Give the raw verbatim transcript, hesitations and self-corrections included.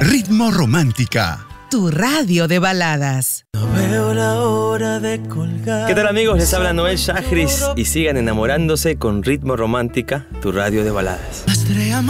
Ritmo Romántica, tu radio de baladas. No veo la hora de colgar. ¿Qué tal, amigos? Les habla Noel Shahriz y sigan enamorándose con Ritmo Romántica, tu radio de baladas.